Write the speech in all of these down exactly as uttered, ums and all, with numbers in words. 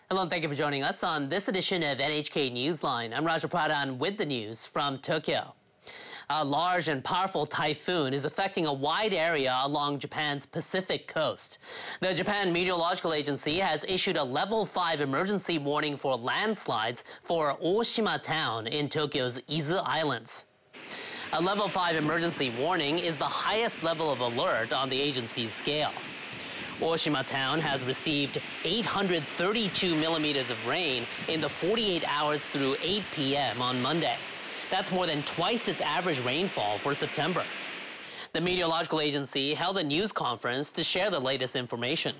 Hello and thank you for joining us on this edition of N H K Newsline. I'm Raja Pradhan with the news from Tokyo. A large and powerful typhoon is affecting a wide area along Japan's Pacific coast. The Japan Meteorological Agency has issued a level five emergency warning for landslides for Oshima town in Tokyo's Izu Islands. A level five emergency warning is the highest level of alert on the agency's scale. Oshima town has received eight hundred thirty-two millimeters of rain in the forty-eight hours through eight p m on Monday. That's more than twice its average rainfall for September. The meteorological agency held a news conference to share the latest information.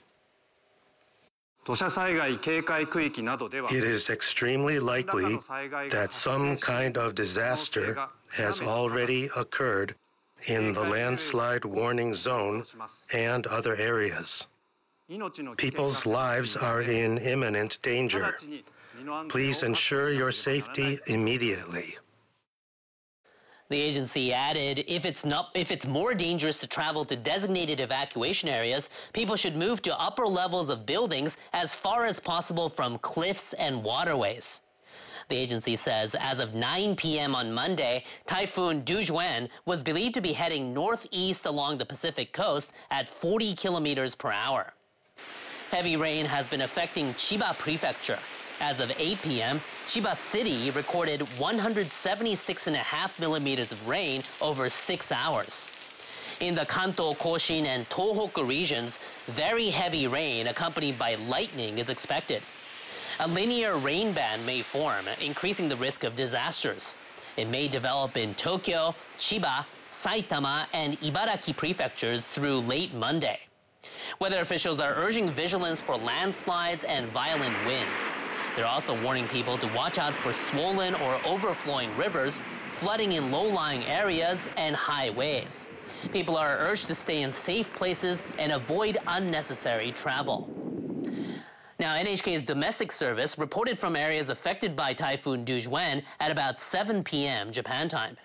It is extremely likely that some kind of disaster has already occurred in the landslide warning zone and other areas. People's lives are in imminent danger. Please ensure your safety immediately. The agency added, if it's not, if it's more dangerous to travel to designated evacuation areas, people should move to upper levels of buildings as far as possible from cliffs and waterways. The agency says as of nine p m on Monday, Typhoon Dujuan was believed to be heading northeast along the Pacific coast at forty kilometers per hour. Heavy rain has been affecting Chiba Prefecture. As of eight p m, Chiba City recorded one hundred seventy-six point five millimeters of rain over six hours. In the Kanto, Koshin, and Tohoku regions, very heavy rain accompanied by lightning is expected. A linear rain band may form, increasing the risk of disasters. It may develop in Tokyo, Chiba, Saitama, and Ibaraki prefectures through late Monday. Weather officials are urging vigilance for landslides and violent winds. They're also warning people to watch out for swollen or overflowing rivers, flooding in low-lying areas, and high waves. People are urged to stay in safe places and avoid unnecessary travel. Now, N H K's domestic service reported from areas affected by Typhoon Dujuan at about seven p m Japan time.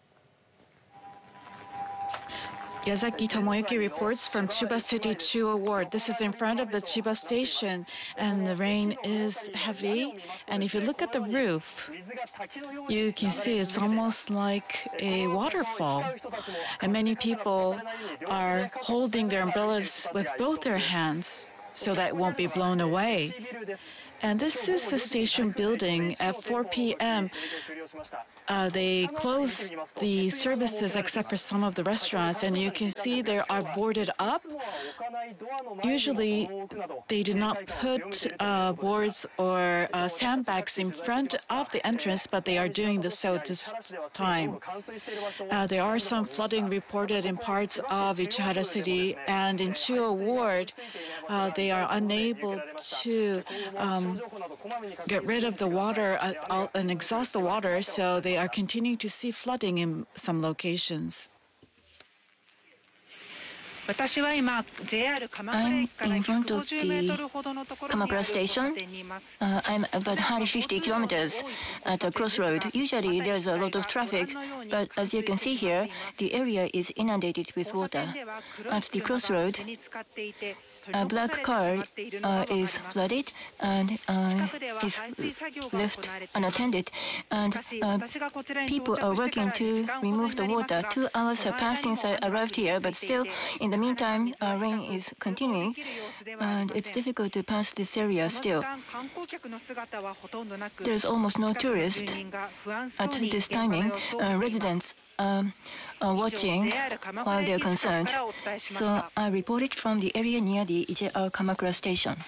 Yazaki Tomoyuki reports from Chiba City Chuo Ward. This is in front of the Chiba station, and the rain is heavy. And if you look at the roof, you can see it's almost like a waterfall. And many people are holding their umbrellas with both their hands so that it won't be blown away. And this is the station building. At four p m, uh, they closed the services except for some of the restaurants, and you can see they are boarded up. Usually, they do not put uh, boards or uh, sandbags in front of the entrance, but they are doing this so this time. Uh, there are some flooding reported in parts of Ichihara City, and in Chuo Ward, uh, they are unable to um, get rid of the water uh, and exhaust the water, so they are continuing to see flooding in some locations. I'm in front of the Kamakura station. Uh, I'm about one hundred fifty kilometers at a crossroad. Usually there's a lot of traffic, but as you can see here, the area is inundated with water. At the crossroad, a black car uh, is flooded and uh, is left unattended, and uh, people are working to remove the water. Two hours have passed since I arrived here, but still, in the meantime, uh, rain is continuing, and it's difficult to pass this area still. There's almost no tourists at this timing. Uh, residents Um, are watching while they're concerned. So I reported from the area near the J R Kamakura station.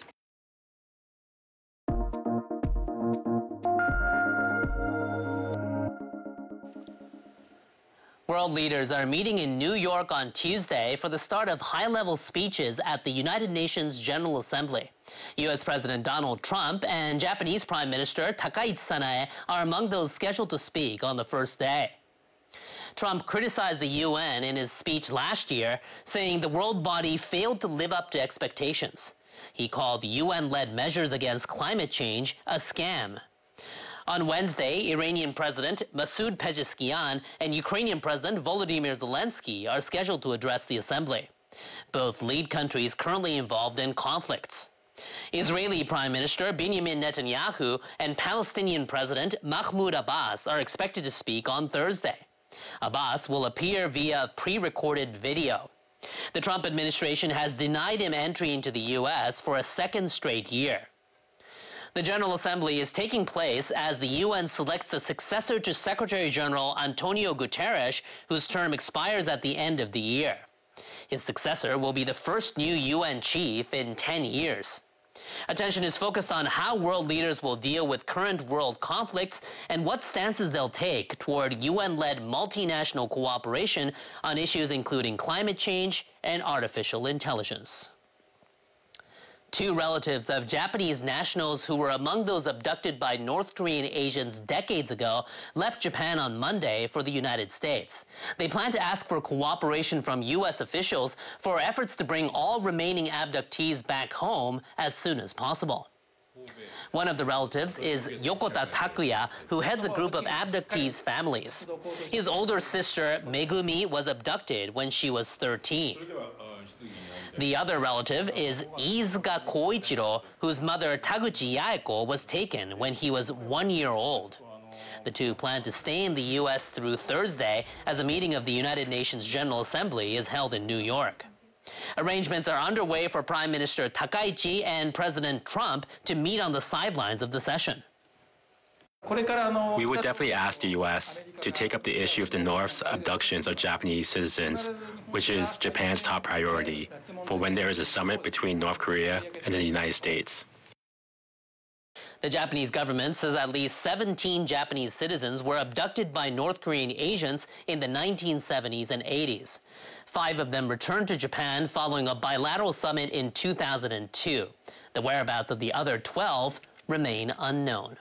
World leaders are meeting in New York on Tuesday for the start of high-level speeches at the United Nations General Assembly. U S President Donald Trump and Japanese Prime Minister Takaichi Sanae are among those scheduled to speak on the first day. Trump criticized the U N in his speech last year, saying the world body failed to live up to expectations. He called U N-led measures against climate change a scam. On Wednesday, Iranian President Masoud Pezeshkian and Ukrainian President Volodymyr Zelensky are scheduled to address the assembly. Both lead countries currently involved in conflicts. Israeli Prime Minister Benjamin Netanyahu and Palestinian President Mahmoud Abbas are expected to speak on Thursday. Abbas will appear via pre-recorded video. The Trump administration has denied him entry into the U S for a second straight year. The General Assembly is taking place as the U N selects a successor to Secretary General Antonio Guterres, whose term expires at the end of the year. His successor will be the first new U N chief in ten years. Attention is focused on how world leaders will deal with current world conflicts and what stances they'll take toward U N-led multinational cooperation on issues including climate change and artificial intelligence. Two relatives of Japanese nationals who were among those abducted by North Korean agents decades ago left Japan on Monday for the United States. They plan to ask for cooperation from U S officials for efforts to bring all remaining abductees back home as soon as possible. One of the relatives is Yokota Takuya, who heads a group of abductees' families. His older sister, Megumi, was abducted when she was thirteen. The other relative is Iizuka Koichiro, whose mother Taguchi Yaeko was taken when he was one year old. The two plan to stay in the U S through Thursday as a meeting of the United Nations General Assembly is held in New York. Arrangements are underway for Prime Minister Takaichi and President Trump to meet on the sidelines of the session. We would definitely ask the U S to take up the issue of the North's abductions of Japanese citizens, which is Japan's top priority, for when there is a summit between North Korea and the United States. The Japanese government says at least seventeen Japanese citizens were abducted by North Korean agents in the nineteen seventies and eighties. Five of them returned to Japan following a bilateral summit in two thousand two. The whereabouts of the other twelve remain unknown.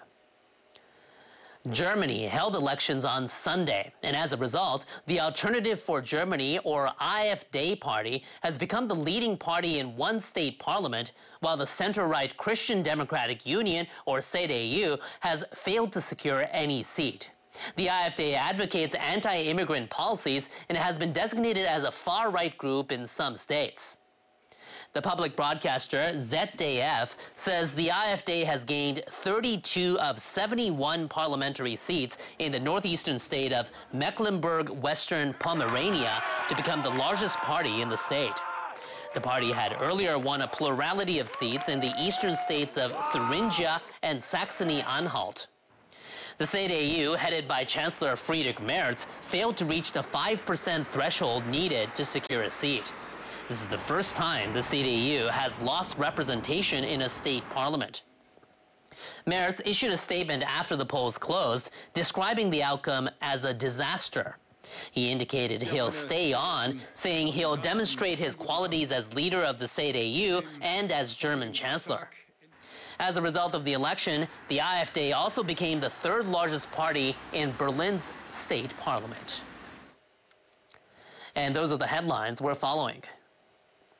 Germany held elections on Sunday, and as a result, the Alternative for Germany, or AfD party, has become the leading party in one state parliament, while the center-right Christian Democratic Union, or C D U, has failed to secure any seat. The AfD advocates anti-immigrant policies and has been designated as a far-right group in some states. The public broadcaster Z D F says the AfD has gained thirty-two of seventy-one parliamentary seats in the northeastern state of Mecklenburg-Western Pomerania to become the largest party in the state. The party had earlier won a plurality of seats in the eastern states of Thuringia and Saxony-Anhalt. The C D U, headed by Chancellor Friedrich Merz, failed to reach the five percent threshold needed to secure a seat. This is the first time the C D U has lost representation in a state parliament. Merz issued a statement after the polls closed, describing the outcome as a disaster. He indicated he'll stay on, saying he'll demonstrate his qualities as leader of the C D U and as German chancellor. As a result of the election, the AfD also became the third largest party in Berlin's state parliament. And those are the headlines we're following.